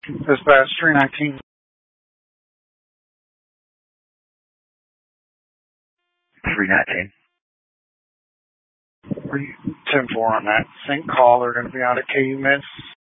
Dispatch 319. 319. 10-4 on that. St. Call, they're going to be out at KU Miss.